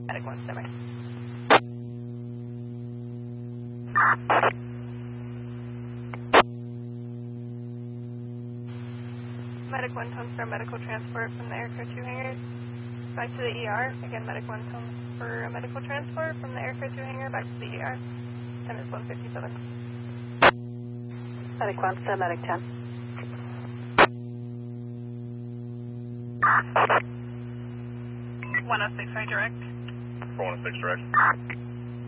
Medic 1, stand by. Medic 1, tone for medical transport from the Aircare 2 hangar back to the ER. Again, Medic 1, tone for a medical transport from the Aircare 2 hangar back to the ER. Time is 1:57. Medic 1, stand Medic 10. 106, right direct. 416 direct.